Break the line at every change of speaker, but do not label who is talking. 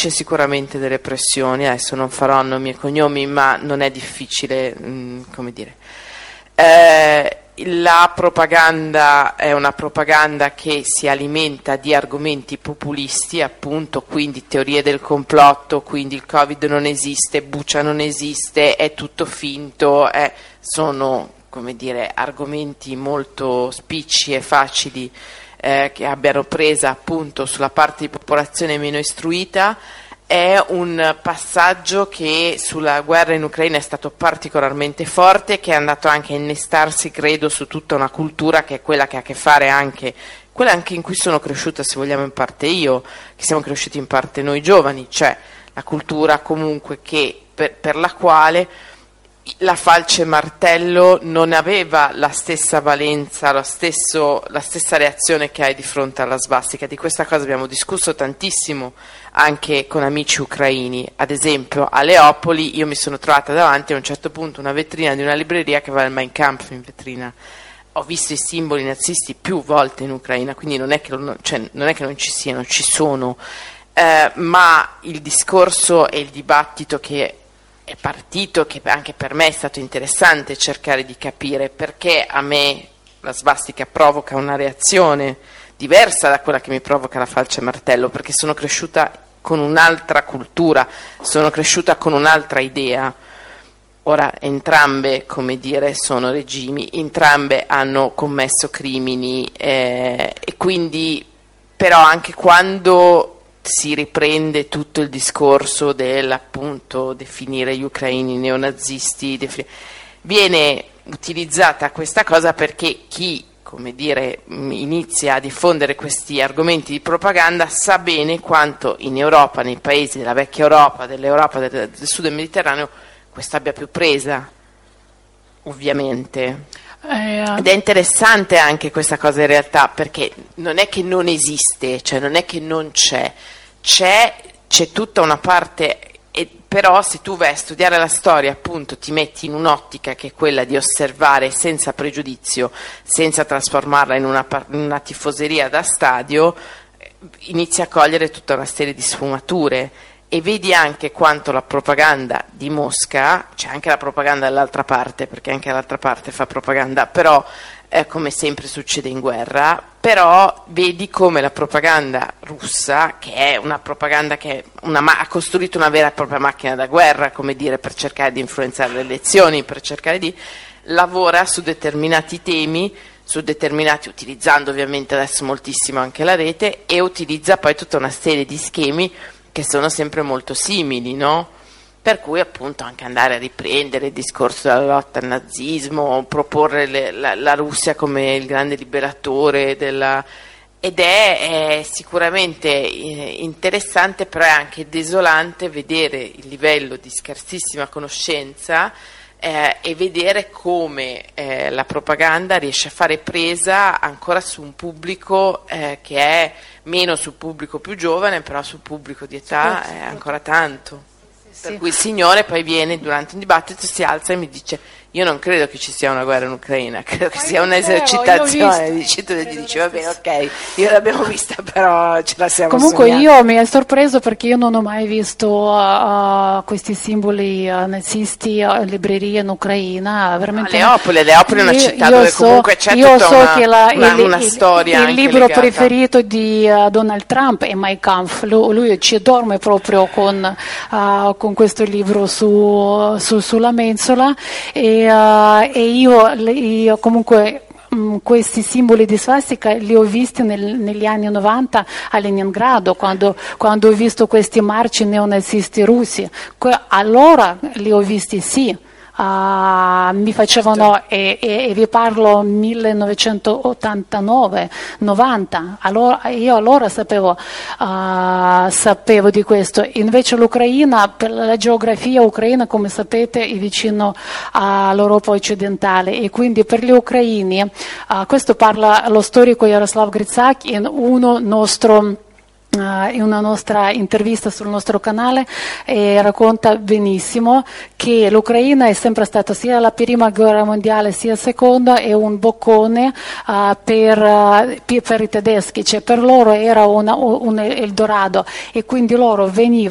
c'è sicuramente delle pressioni, adesso non farò nomi e cognomi, ma non è difficile, come dire. La propaganda è una propaganda che si alimenta di argomenti populisti, appunto, quindi teorie del complotto, quindi il Covid non esiste, Bucha non esiste, è tutto finto, sono, come dire, argomenti molto spicci e facili che abbiano presa appunto sulla parte di popolazione meno istruita. È un passaggio che sulla guerra in Ucraina è stato particolarmente forte, che è andato anche a innestarsi, credo, su tutta una cultura che è quella che ha a che fare anche, quella anche in cui sono cresciuta, se vogliamo, in parte io, che siamo cresciuti in parte noi giovani, cioè la cultura comunque che per la quale la falce e martello non aveva la stessa valenza, la stessa reazione che hai di fronte alla svastica. Di questa cosa abbiamo discusso tantissimo anche con amici ucraini. Ad esempio a Leopoli io mi sono trovata davanti a un certo punto una vetrina di una libreria che aveva il Mein Kampf in vetrina. Ho visto i simboli nazisti più volte in Ucraina, quindi non è che non ci siano, ci sono, ma il discorso e il dibattito che è partito, che anche per me è stato interessante cercare di capire perché a me la svastica provoca una reazione diversa da quella che mi provoca la falce e martello, perché sono cresciuta con un'altra cultura, sono cresciuta con un'altra idea. Ora entrambe, come dire, sono regimi, entrambe hanno commesso crimini e quindi però anche quando si riprende tutto il discorso appunto definire gli ucraini neonazisti, viene utilizzata questa cosa perché chi, come dire, inizia a diffondere questi argomenti di propaganda sa bene quanto in Europa, nei paesi della vecchia Europa, dell'Europa del sud del Mediterraneo, questa abbia più presa, ovviamente. Ed è interessante anche questa cosa in realtà, perché non è che non esiste, cioè non è che non c'è tutta una parte, però se tu vai a studiare la storia appunto ti metti in un'ottica che è quella di osservare senza pregiudizio, senza trasformarla in una tifoseria da stadio, inizi a cogliere tutta una serie di sfumature. E vedi anche quanto la propaganda di Mosca, c'è anche la propaganda dall'altra parte, perché anche l'altra parte fa propaganda, però come sempre succede in guerra, però vedi come la propaganda russa, che è una propaganda che ha costruito una vera e propria macchina da guerra, come dire, per cercare di influenzare le elezioni, per cercare di lavora su determinati temi, utilizzando ovviamente adesso moltissimo anche la rete, e utilizza poi tutta una serie di schemi che sono sempre molto simili, no? Per cui appunto anche andare a riprendere il discorso della lotta al nazismo, proporre la Russia come il grande liberatore ed è sicuramente interessante, però è anche desolante vedere il livello di scarsissima conoscenza e vedere come la propaganda riesce a fare presa ancora su un pubblico che è meno sul pubblico più giovane, però sul pubblico di età è ancora tanto. Per cui il signore poi viene durante un dibattito, si alza e mi dice: io non credo che ci sia una guerra in Ucraina, credo che sia un'esercitazione. Tu gli dici: va bene, ok, io l'abbiamo vista, però ce la siamo
Comunque
sognata.
io mi è sorpreso perché io non ho mai visto questi simboli nazisti in librerie in Ucraina. Veramente
Leopoli è una città dove comunque c'è tutta una storia.
Il libro preferito di Donald Trump è Mein Kampf. Lui ci dorme proprio con questo libro sulla mensola e io comunque questi simboli di svastica li ho visti negli anni 90 a Leningrado, quando ho visto questi marci neonazisti russi. Allora li ho visti, sì. Mi facevano, e vi parlo 1989-90, allora sapevo di questo. Invece l'Ucraina, per la geografia ucraina, come sapete, è vicino all'Europa occidentale, e quindi per gli ucraini, questo parla lo storico Jaroslav Gritsak in una nostra intervista sul nostro canale, e racconta benissimo che l'Ucraina è sempre stata, sia la prima guerra mondiale sia la seconda, è un boccone per i tedeschi, cioè per loro era un Eldorado, e quindi loro venivano